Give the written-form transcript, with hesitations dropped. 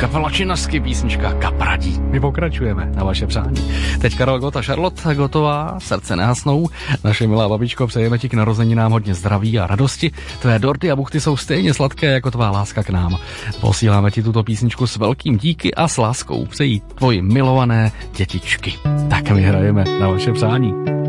Kapela Činasky, písnička Kapradí. My pokračujeme na vaše přání. Teď Karel Gott a Charlotte Gottová, Srdce nehasnou. Naše milá babičko, přejeme ti k narozeninám hodně zdraví a radosti. Tvé dorty a buchty jsou stejně sladké jako tvá láska k nám. Posíláme ti tuto písničku s velkým díky a s láskou. Přejí tvoji milované dětičky. Tak my hrajeme na vaše přání.